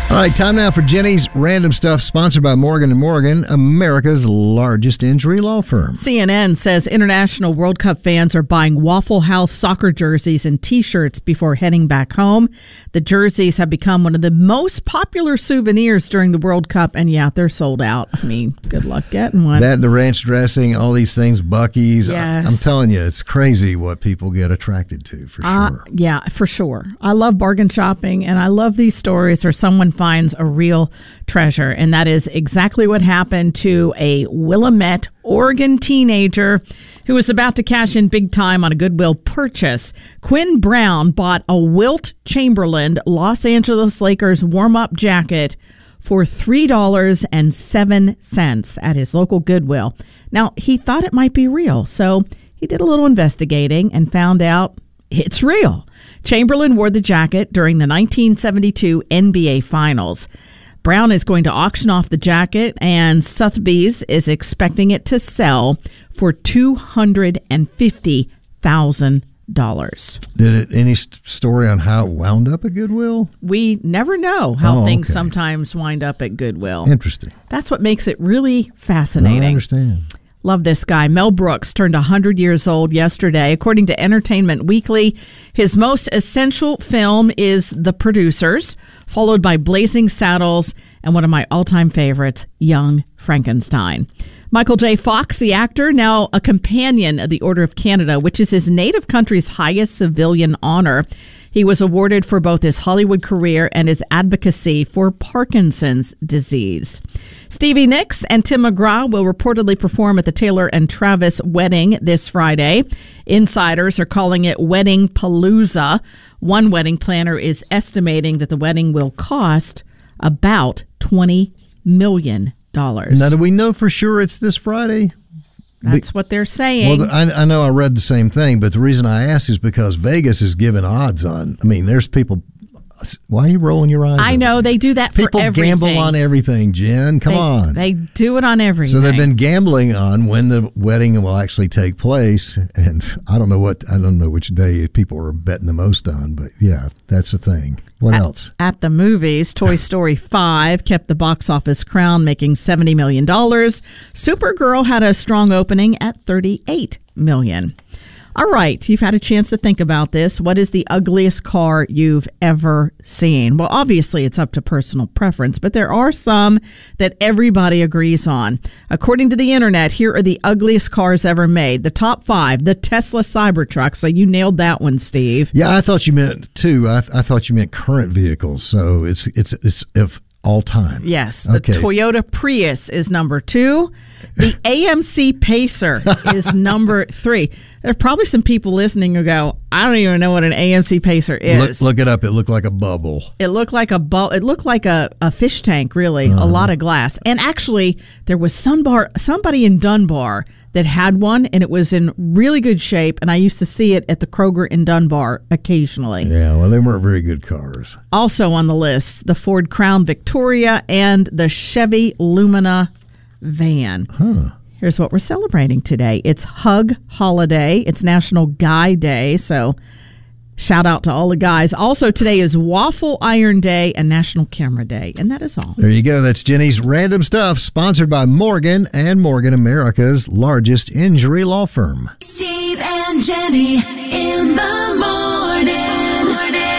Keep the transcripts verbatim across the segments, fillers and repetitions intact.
All right, time now for Jenny's Random Stuff, sponsored by Morgan and Morgan, America's largest injury law firm. C N N says international World Cup fans are buying Waffle House soccer jerseys and T-shirts before heading back home. The jerseys have become one of the most popular souvenirs during the World Cup, and yeah, they're sold out. I mean, good luck getting one. That and the ranch dressing, all these things, Buc-ee's. Yes. I, I'm telling you, it's crazy what people get attracted to, for uh, sure. Yeah, for sure. I love bargain shopping, and I love these stories where someone finds a real treasure, and that is exactly what happened to a Willamette, Oregon teenager who was about to cash in big time on a Goodwill purchase. Quinn Brown bought a Wilt Chamberlain Los Angeles Lakers warm-up jacket for three dollars and seven cents at his local Goodwill. Now, he thought it might be real, so he did a little investigating and found out it's real. Chamberlain wore the jacket during the nineteen seventy-two N B A Finals. Brown is going to auction off the jacket, and Sotheby's is expecting it to sell for two hundred fifty thousand dollars. Did it any st- story on how it wound up at Goodwill? We never know how Oh, things okay. sometimes wind up at Goodwill. Interesting. That's what makes it really No, fascinating. I understand. Love this guy. Mel Brooks turned one hundred years old yesterday. According to Entertainment Weekly, his most essential film is The Producers, followed by Blazing Saddles, and one of my all-time favorites, Young Frankenstein. Michael J. Fox, the actor, now a companion of the Order of Canada, which is his native country's highest civilian honor. He was awarded for both his Hollywood career and his advocacy for Parkinson's disease. Stevie Nicks and Tim McGraw will reportedly perform at the Taylor and Travis wedding this Friday. Insiders are calling it Wedding Palooza. One wedding planner is estimating that the wedding will cost about twenty million dollars. Now, do we know for sure it's this Friday? That's what they're saying. Well, I, I know I read the same thing, but the reason I asked is because Vegas is giving odds on. I mean, there's people. Why are you rolling your eyes? I know they do that for people everything. People gamble on everything, Jen. Come they, on. They do it on everything. So they've been gambling on when the wedding will actually take place, and I don't know what I don't know which day people are betting the most on, but yeah, that's the thing. What at, else? At the movies, Toy Story five kept the box office crown, making seventy million dollars. Supergirl had a strong opening at thirty-eight million dollars. All right, you've had a chance to think about this. What is the ugliest car you've ever seen? Well, obviously, it's up to personal preference, but there are some that everybody agrees on. According to the internet, here are the ugliest cars ever made. The top five, the Tesla Cybertruck. So you nailed that one, Steve. Yeah, I thought you meant two. I, I thought you meant current vehicles. So it's it's it's of all time. Yes, the Okay. Toyota Prius is number two. The A M C Pacer is number three. There are probably some people listening who go, I don't even know what an A M C Pacer is. Look, look it up. It looked like a bubble. It looked like a bu- It looked like a, a fish tank, really. Uh-huh. A lot of glass. And actually, there was some bar, somebody in Dunbar that had one, and it was in really good shape. And I used to see it at the Kroger in Dunbar occasionally. Yeah, well, they weren't very good cars. Also on the list, the Ford Crown Victoria and the Chevy Lumina van. Huh. Here's what we're celebrating today. It's Hug Holiday. It's National Guy Day, so shout out to all the guys. Also, today is Waffle Iron Day and National Camera Day, and that is all. There you go. That's Jenny's Random Stuff, sponsored by Morgan and Morgan, America's largest injury law firm. Steve and Jenny in the morning.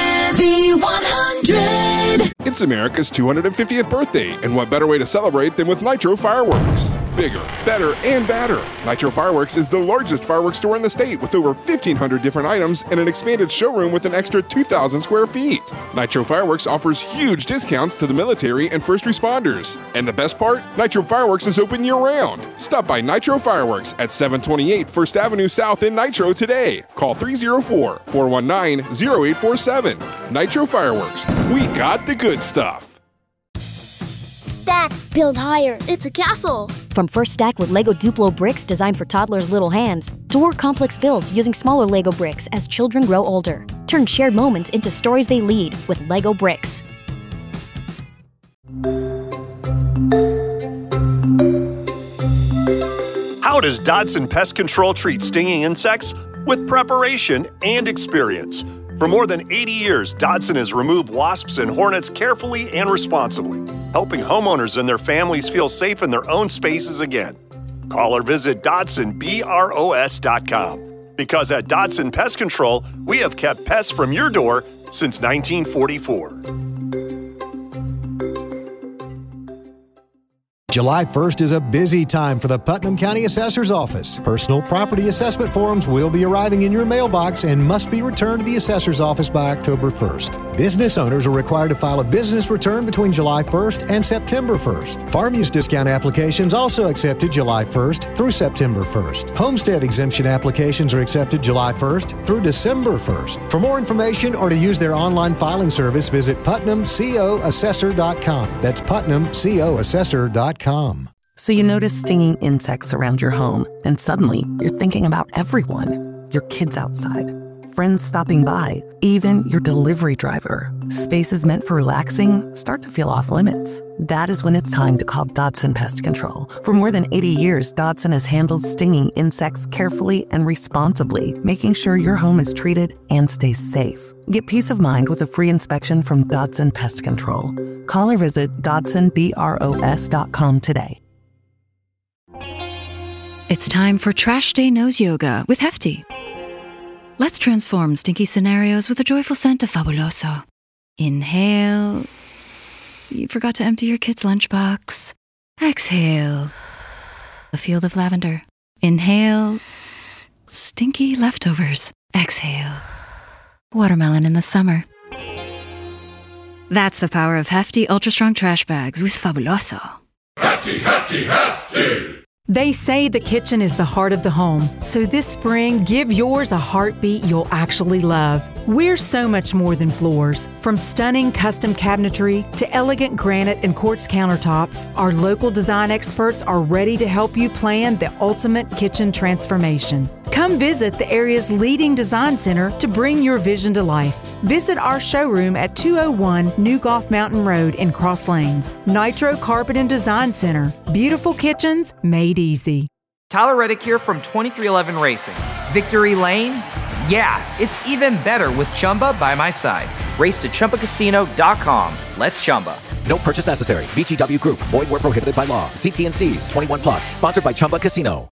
V one hundred. It's America's two hundred fiftieth birthday, and what better way to celebrate than with Nitro Fireworks? Bigger, better, and badder. Nitro Fireworks is the largest fireworks store in the state with over fifteen hundred different items and an expanded showroom with an extra two thousand square feet. Nitro Fireworks offers huge discounts to the military and first responders. And the best part? Nitro Fireworks is open year-round. Stop by Nitro Fireworks at seven twenty-eight First Avenue South in Nitro today. Call three oh four, four one nine, oh eight four seven. Nitro Fireworks. We got the good stuff. Stack, build higher. It's a castle. From First Stack with Lego Duplo bricks designed for toddlers' little hands, to more complex builds using smaller Lego bricks as children grow older. Turn shared moments into stories they lead with Lego bricks. How does Dodson Pest Control treat stinging insects? With preparation and experience. For more than eighty years, Dodson has removed wasps and hornets carefully and responsibly, helping homeowners and their families feel safe in their own spaces again. Call or visit Dodson Bros dot com. Because at Dodson Pest Control, we have kept pests from your door since nineteen forty-four. July first is a busy time for the Putnam County Assessor's Office. Personal property assessment forms will be arriving in your mailbox and must be returned to the Assessor's Office by October first. Business owners are required to file a business return between July first and September first. Farm use discount applications also accepted July first through September first. Homestead exemption applications are accepted July first through December first. For more information or to use their online filing service, visit Putnam Co Assessor dot com. That's Putnam Co Assessor dot com. So you notice stinging insects around your home, and suddenly you're thinking about everyone. Your kids outside, friends stopping by, even your delivery driver. Spaces meant for relaxing start to feel off limits. That is when it's time to call Dodson Pest Control. For more than eighty years, Dodson has handled stinging insects carefully and responsibly, making sure your home is treated and stays safe. Get peace of mind with a free inspection from Dodson Pest Control. Call or visit Dodson Bros dot com today. It's time for Trash Day Nose Yoga with Hefty. Let's transform stinky scenarios with the joyful scent of Fabuloso. Inhale. You forgot to empty your kid's lunchbox. Exhale. A field of lavender. Inhale. Stinky leftovers. Exhale. Watermelon in the summer. That's the power of Hefty Ultra Strong Trash Bags with Fabuloso. Hefty, Hefty, Hefty! They say the kitchen is the heart of the home, so this spring, give yours a heartbeat you'll actually love. We're so much more than floors. From stunning custom cabinetry to elegant granite and quartz countertops, our local design experts are ready to help you plan the ultimate kitchen transformation. Come visit the area's leading design center to bring your vision to life. Visit our showroom at two oh one New Golf Mountain Road in Cross Lanes. Nitro Carpet and Design Center. Beautiful kitchens made easy. Tyler Reddick here from twenty-three eleven Racing. Victory Lane? Yeah, it's even better with Chumba by my side. Race to Chumba Casino dot com. Let's Chumba. No purchase necessary. V G W Group. Void where prohibited by law. See T and C's. twenty-one plus. Sponsored by Chumba Casino.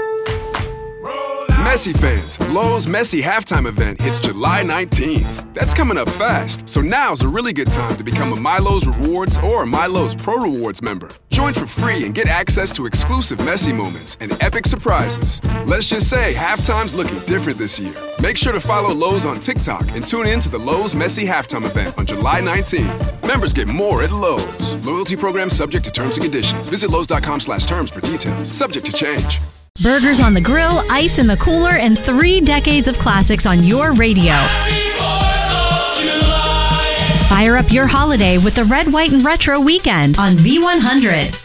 Messi fans, Lowe's Messi halftime event hits July nineteenth. That's coming up fast, so now's a really good time to become a MyLowe's Rewards or MyLowe's Pro Rewards member. Join for free and get access to exclusive Messi moments and epic surprises. Let's just say halftime's looking different this year. Make sure to follow Lowe's on TikTok and tune in to the Lowe's Messi halftime event on July nineteenth. Members get more at Lowe's. Loyalty program subject to terms and conditions. Visit Lowe's dot com slash terms for details. Subject to change. Burgers on the grill, ice in the cooler, and three decades of classics on your radio. Fire up your holiday with the Red, White, and Retro Weekend on V one hundred.